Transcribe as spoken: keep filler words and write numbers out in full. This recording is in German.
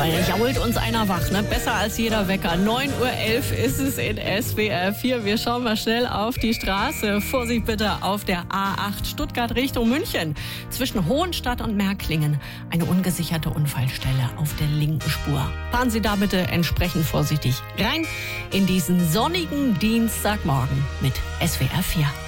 Da jault uns einer wach, ne? Besser als jeder Wecker. neun Uhr elf ist es in S W R vier. Wir schauen mal schnell auf die Straße. Vorsicht bitte auf der A acht Stuttgart Richtung München. Zwischen Hohenstadt und Märklingen eine ungesicherte Unfallstelle auf der linken Spur. Fahren Sie da bitte entsprechend vorsichtig rein in diesen sonnigen Dienstagmorgen mit S W R vier.